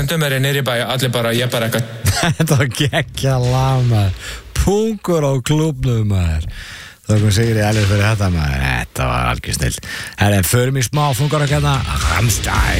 sendum mér nýri bæ, allir bara, ég bara eitthvað. Þetta var geggja lag, maður. Pungur á klúbnum, maður. Það kom Sigri alveg fyrir þetta, maður. Þetta var algjör snill. Förum í smá fungar og hérna Rammstein.